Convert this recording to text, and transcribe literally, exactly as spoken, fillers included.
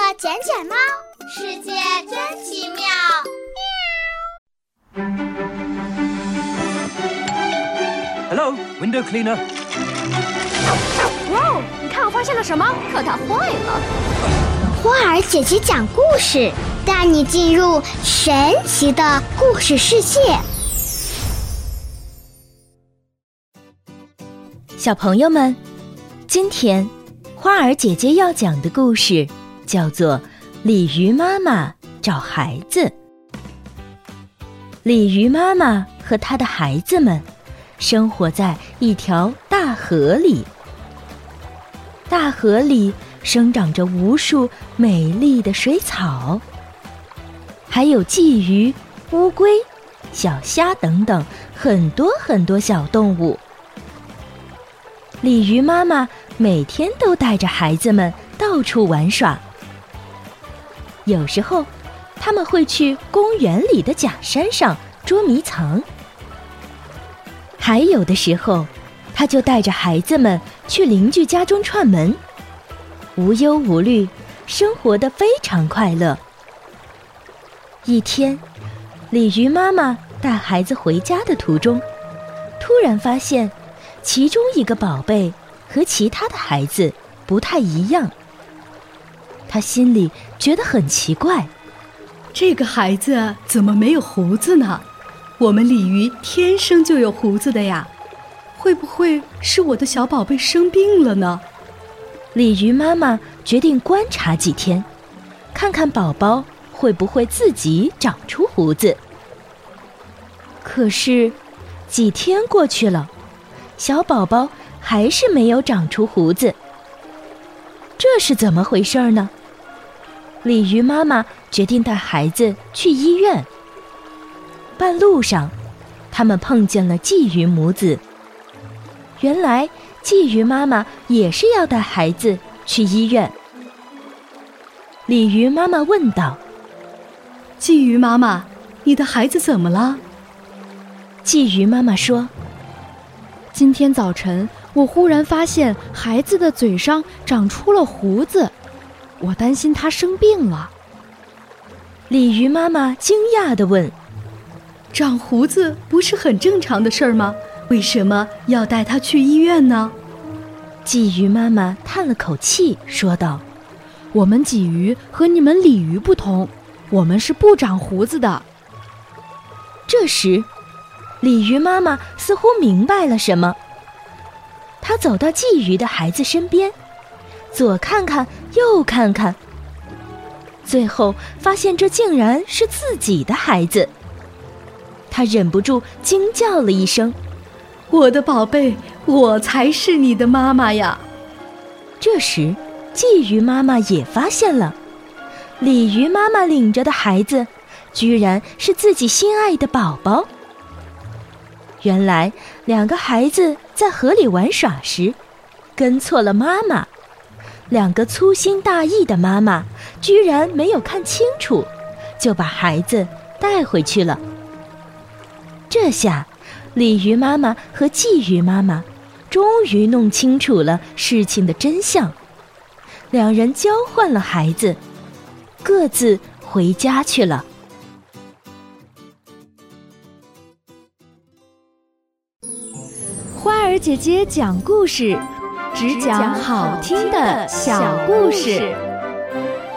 捡捡猫，世界真奇妙。 Hello, window cleaner. 哇，你看我发现了什么？可它坏了。 花儿姐姐讲故事，带你进入神奇的故事世界。 小朋友们，今天花儿姐姐要讲的故事叫做《鲤鱼妈妈找孩子》。鲤鱼妈妈和她的孩子们生活在一条大河里，大河里生长着无数美丽的水草，还有鲫鱼、乌龟、小虾等等很多很多小动物。鲤鱼妈妈每天都带着孩子们到处玩耍，有时候他们会去公园里的假山上捉迷藏，还有的时候他就带着孩子们去邻居家中串门，无忧无虑，生活得非常快乐。一天，鲤鱼妈妈带孩子回家的途中，突然发现其中一个宝贝和其他的孩子不太一样，她心里觉得很奇怪， 这个孩子怎么没有胡子呢？我们鲤鱼天生就有胡子的呀，会不会是我的小宝贝生病了呢？ 鲤鱼妈妈决定观察几天，看看宝宝会不会自己长出胡子。可是几天过去了，小宝宝还是没有长出胡子，这是怎么回事呢？鲤鱼妈妈决定带孩子去医院。半路上，他们碰见了鲫鱼母子。原来鲫鱼妈妈也是要带孩子去医院。鲤鱼妈妈问道： 鲫鱼妈妈，你的孩子怎么了？ 鲫鱼妈妈说： 今天早晨我忽然发现孩子的嘴上长出了胡子，我担心他生病了。 鲤鱼妈妈惊讶地问： 长胡子不是很正常的事儿吗？为什么要带他去医院呢？ 鲫鱼妈妈叹了口气说道： 我们鲫鱼和你们鲤鱼不同，我们是不长胡子的。 这时鲤鱼妈妈似乎明白了什么，她走到鲫鱼的孩子身边，左看看右看看，最后发现这竟然是自己的孩子。她忍不住惊叫了一声： 我的宝贝，我才是你的妈妈呀！ 这时鲫鱼妈妈也发现了，鲤鱼妈妈领着的孩子居然是自己心爱的宝宝。原来两个孩子在河里玩耍时跟错了妈妈，两个粗心大意的妈妈居然没有看清楚，就把孩子带回去了。这下鲤鱼妈妈和鲫鱼妈妈终于弄清楚了事情的真相，两人交换了孩子，各自回家去了。 花儿姐姐讲故事，只讲好听的小故事。